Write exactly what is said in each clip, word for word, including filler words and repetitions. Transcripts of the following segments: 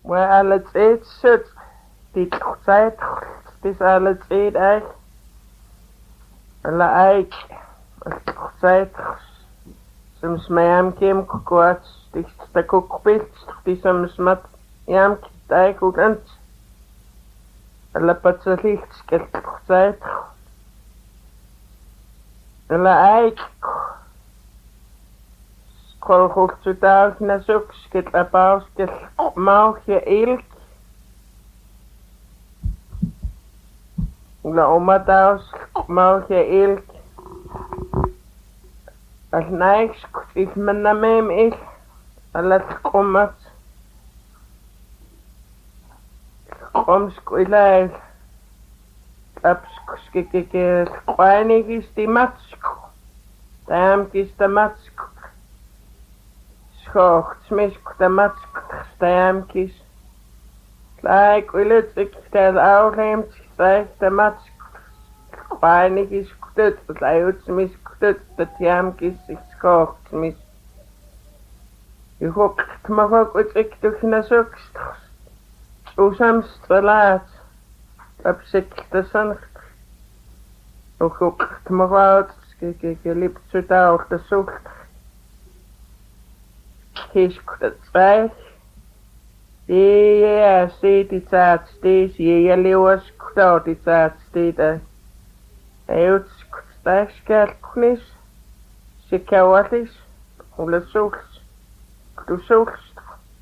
Waar alles eet zit, die tijd, het is alles eet echt. Alle eik, het tijd, soms mij am kiem kukwaat, die sta kukpit, die soms mat jam kitay kukant. Alle patsalicht, skelt tijd. Alle eik, skol goed zu dag na zoek, skelt apaus, skelt mauwje ilk. La oma taus, mauwje ilk. Als niks, ik ben naar mij ik. Alles komt. Kom squilai. Ups, skikike, weinig is die matsk. Daarom is de matsk. Schocht, smisk de matsk. Daarom is. Like, wil het ik dat ook neemt, zeg de matsk. Weinig is goed, dat hij het smisk. Dat jam is ik schocht, mis. Je hoopt maar ook wat ik toch naar zoekst. Zo samst verlaat. Op zich de zancht. Je hoopt maar wat. Kijk, ik liep zo daar de zoekt. Kies dat zwijg. Ja, ja, zie die zaad steeds. Ja, ja, leeuwers, daar die zaad steeds. Hij heeft stijgskert se kawatis, ole sols, du sols.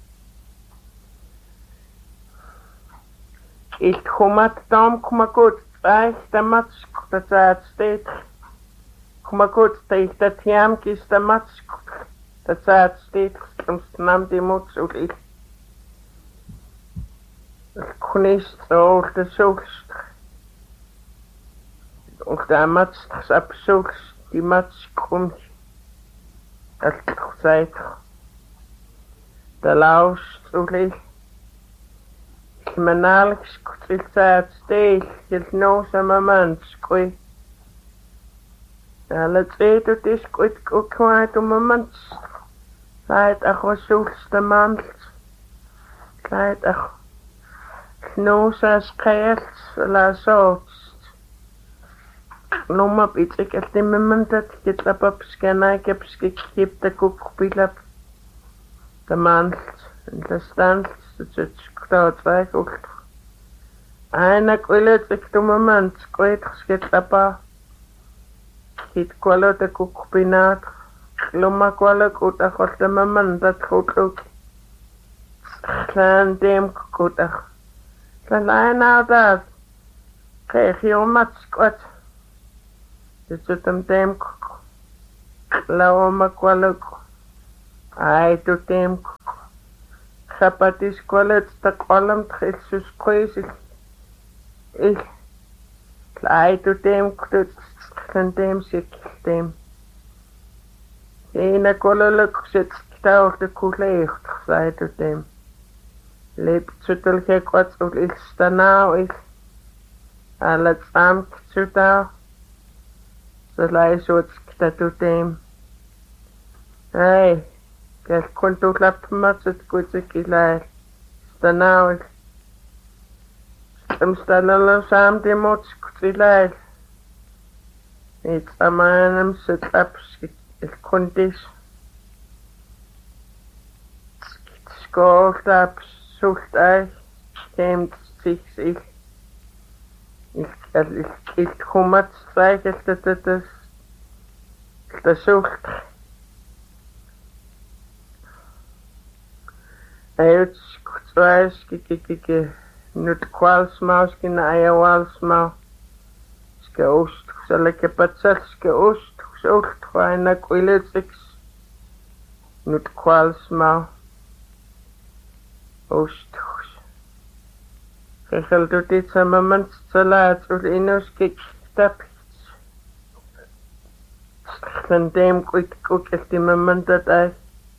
Ik kom at dam, kom maar goed, wij de matsk, dat zaad steeds. Kom maar goed, tegen dat jamkis de matsk, dat zaad steeds, soms nam die moed zo ik. Ik kon niet zo de sols. Of de matsk, sap sols, die matsk komt. Dat zei de laus zolig. Ik ben nauwelijks ik zei het steeds. Je knoos aan mijn man skooi. Alle twee doet is goed ook kwijt om mijn man. Zei het ach was zoelste man. Zei het ach. Knoos als keert. La zout. Noem op iets, ik heb in mijn mond dat ik het op op scannen, ik heb gekip de koekpiel op de mand, en de stand, dat is het weg ook. En ik wil het, ik doe mijn mond, ik weet, ik schiet op, ik kwalo de koekpinaat, ik loop maar kwalo goed, ik had de mijn mond, dat goed ook. En deem goed, ik zei, nee, nou dat, krijg je om het squat. Dit is hem team kuk. Lauw maar kwaluk. Hij doet team kuk. Gapat is kwalut. Dat kwalum tgis sus kwijs. Ik. Hij doet team kuk. Zijn team zit team. Ene kwaluk zit stouw de koeleegt. Zij doet team. Leep zutel gek wat zo is dan nou is. Alles samen zutel. Dat lijkt zo het dat doet hem. Hey, ik kon toch laten met het goede kielij. Dan nou ik. Soms dan al samen die moet kielij. Niet aan hem zit op. Ik kon dit. Schoot op, zoekt uit. Neemt zich zich. Ik, ik, ik kom met zeggen dat het is. De zoekt. Hij heeft zwaars gekeken. Nu de kwalsmaal, geen eierwalsmaal. Ske oost, zal ik het patsat, ske oost, zocht, gewoon naar kwiletseks. Nu de kwalsmaal. Oost. Regel doet dit aan mijn mens te laat, voor de inhoud kijk stapjes. Van dem kwijt ook echt in mijn mond dat hij.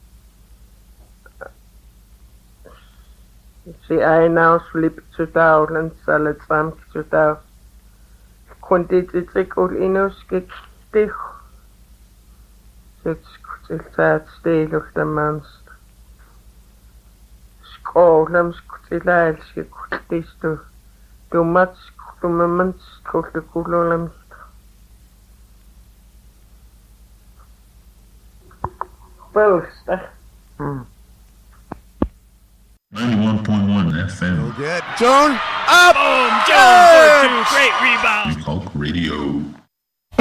Zie hij nou sliep zu touw, en zal het samen zu touw. Kon dit iets ik ook inhoud kijk stig. Zit zich staat stil op de mens. skoollamskutilailskikkullistu tummatskulummans tullukullulam Booster. Hmm. ninety-one point one F M. Good. Tune up. Boom. Jones for two. Great rebound. Hulk Radio.